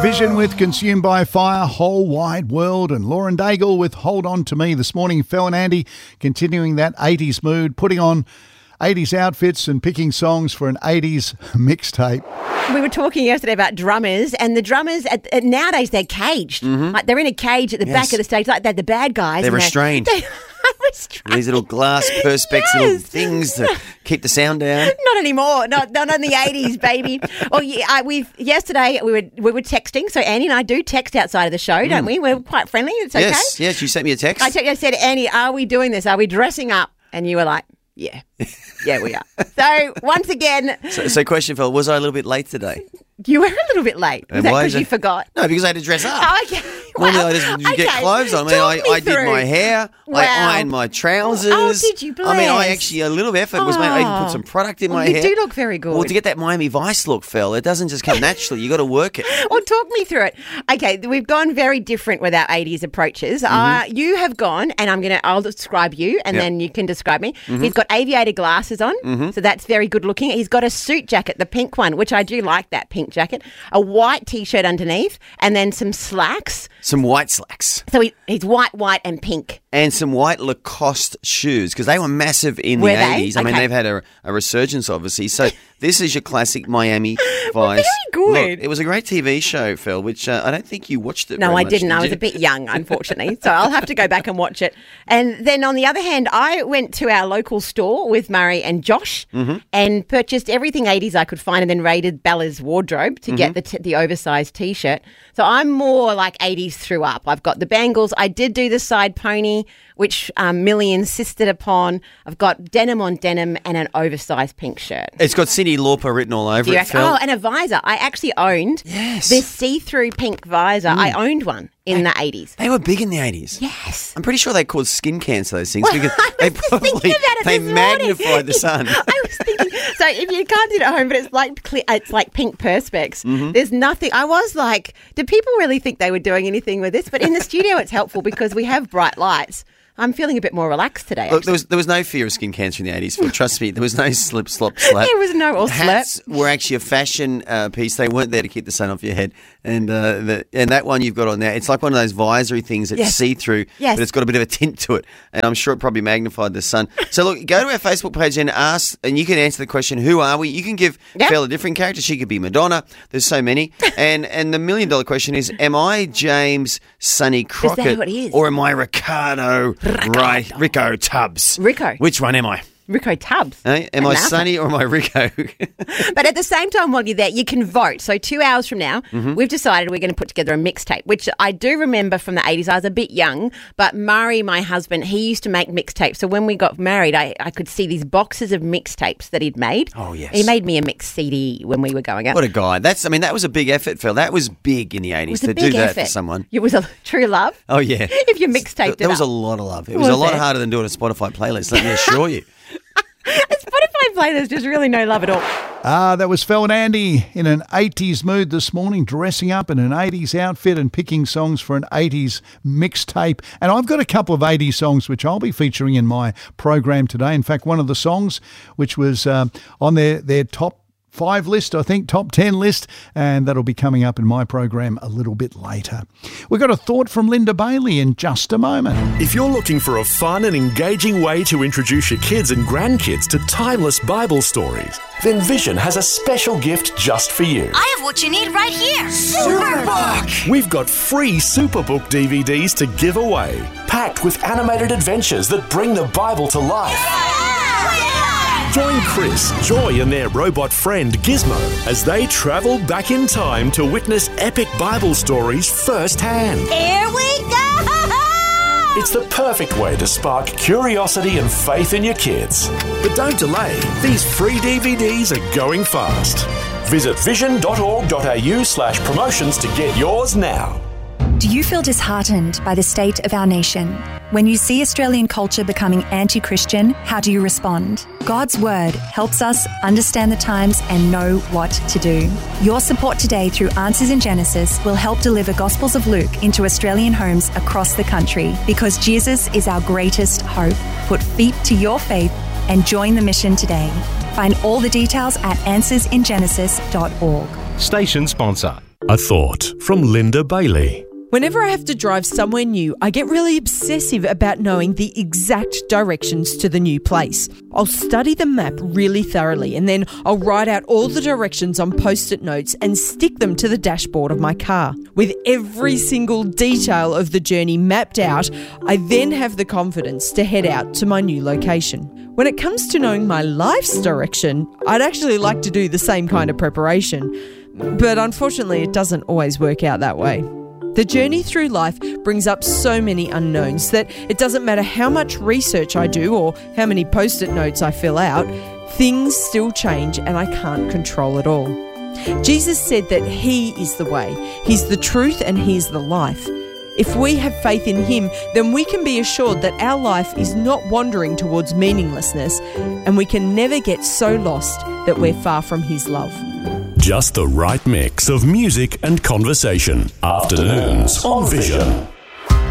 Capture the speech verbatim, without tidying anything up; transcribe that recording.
Vision with Consumed by Fire, Whole Wide World, and Lauren Daigle with Hold On To Me this morning. Phil and Andy continuing that eighties mood, putting on eighties outfits and picking songs for an eighties mixtape. We were talking yesterday about drummers, and the drummers, at, at, nowadays, they're caged. Mm-hmm. Like they're in a cage at the Yes. back of the stage, like they're the bad guys. They're and restrained. They're, they're restrained. These little glass perspex little Yes. things to keep the sound down. Not anymore. Not not in the eighties, baby. Well, yeah, I, we've yesterday we were we were texting. So Annie and I do text outside of the show, don't we? We're quite friendly. It's okay. Yes, yes, you sent me a text. I, te- I said, Annie, are we doing this? Are we dressing up? And you were like, yeah, yeah, we are. So once again, so, so question, Phil, was I a little bit late today? you were a little bit late. Was And that why because is you it- forgot? No, because I had to dress up. Oh, okay. Normally Well, I just you get okay. clothes on. I mean, Talk I, me I did through. my hair. Wow. I ironed my trousers. Oh, did you? I mean, I Bless. actually, a little effort was made. I even put some product in Well, my you hair. do look very good. Well, to get that Miami Vice look, Phil, it doesn't just come naturally. You got to work it. Well, talk me through it. Okay, we've gone very different with our eighties approaches. Mm-hmm. Uh, you have gone, and I'm gonna, I'll describe you, and Yep. then you can describe me. Mm-hmm. He's got aviator glasses on, so that's very good looking. He's got a suit jacket, the pink one, which I do like that pink jacket. A white t-shirt underneath, and then some slacks. Some white slacks So he, he's white, white, and pink. and some white Lacoste shoes because they were massive in Were the they? eighties. I mean, Okay. they've had a, a resurgence, obviously. So this is your classic Miami Vice. very good. Look, it was a great T V show, Phil, which uh, I don't think you watched it No, very I much, didn't. did I was you? a bit young, unfortunately. So I'll have to go back and watch it. And then on the other hand, I went to our local store with Murray and Josh Mm-hmm. and purchased everything eighties I could find and then raided Bella's wardrobe to Mm-hmm. get the t- the oversized T-shirt. So I'm more like eighties through up. I've got the bangles. I did do the side pony, which um, Millie insisted upon. I've got denim on denim and an oversized pink shirt. It's got Cyndi Lauper written all over Do you it, reckon? Phil. Oh, and a visor. I actually owned Yes. this see-through pink visor. I owned one in the eighties. They were big in the eighties. Yes. I'm pretty sure they caused skin cancer, those things, because I they was just probably thinking about it they this morning. magnified the sun. I was thinking, so if you can't do it at home, but it's like cle- it's like pink perspex. Mm-hmm. There's nothing. I was like, did people really think they were doing anything with this? But in the studio, it's helpful because we have bright lights. I'm feeling a bit more relaxed today. Look, actually. there was there was no fear of skin cancer in the eighties, Phil. Trust me, there was no slip, slop, slap. There was no or Hats were actually a fashion uh, piece. They weren't there to keep the sun off your head. And uh, the, and that one you've got on there, it's like one of those visory things that's Yes. see-through, Yes. but it's got a bit of a tint to it. And I'm sure it probably magnified the sun. So look, go to our Facebook page and ask, and you can answer the question, who are we? You can give Yep. Phil a different character. She could be Madonna. There's so many. And and the million-dollar question is, am I James Sonny Crockett? who it is? Or am I Ricardo, Ray, Rico Tubbs? Rico. Which one am I? Rico Tubbs. Eh? Am A I mouthful. Sonny or am I Rico? But at the same time, while you're there, you can vote. So two hours from now, Mm-hmm. we've decided we're going to put together a mixtape, which I do remember from the eighties. I was a bit young, but Murray, my husband, he used to make mixtapes. So when we got married, I, I could see these boxes of mixtapes that he'd made. Oh, yes. He made me a mix C D when we were going out. What a guy. That's. I mean, that was a big effort, Phil. That was big in the It eighties was a to big do that effort. for someone. It was a true love. Oh, yeah. If you mixtaped it There was up. a lot of love. It was, Was a lot there? harder than doing a Spotify playlist, let me assure you. Spotify play, there's just really no love at all. Ah, that was Phil and Andy in an eighties mood this morning, dressing up in an eighties outfit and picking songs for an eighties mixtape. And I've got a couple of eighties songs which I'll be featuring in my program today. In fact, one of the songs which was um, on their, their top five list, I think, top ten list, and that'll be coming up in my program a little bit later. We've got a thought from Linda Bailey in just a moment. If you're looking for a fun and engaging way to introduce your kids and grandkids to timeless Bible stories, then Vision has a special gift just for you. I have what you need right here. Superbook! We've got free Superbook D V Ds to give away, packed with animated adventures that bring the Bible to life. Join Chris, Joy and their robot friend Gizmo as they travel back in time to witness epic Bible stories firsthand. Here we go! It's the perfect way to spark curiosity and faith in your kids. But don't delay, these free D V Ds are going fast. Visit vision.org.au slash promotions to get yours now. Do you feel disheartened by the state of our nation? When you see Australian culture becoming anti-Christian, how do you respond? God's Word helps us understand the times and know what to do. Your support today through Answers in Genesis will help deliver Gospels of Luke into Australian homes across the country, because Jesus is our greatest hope. Put feet to your faith and join the mission today. Find all the details at answers in genesis dot org. Station sponsor. A thought from Linda Bailey. Whenever I have to drive somewhere new, I get really obsessive about knowing the exact directions to the new place. I'll study the map really thoroughly and then I'll write out all the directions on post-it notes and stick them to the dashboard of my car. With every single detail of the journey mapped out, I then have the confidence to head out to my new location. When it comes to knowing my life's direction, I'd actually like to do the same kind of preparation. But unfortunately, it doesn't always work out that way. The journey through life brings up so many unknowns that it doesn't matter how much research I do or how many post-it notes I fill out, things still change and I can't control it all. Jesus said that He is the way, He's the truth and He's the life. If we have faith in Him, then we can be assured that our life is not wandering towards meaninglessness and we can never get so lost that we're far from His love. Just the right mix of music and conversation. Afternoons on Vision.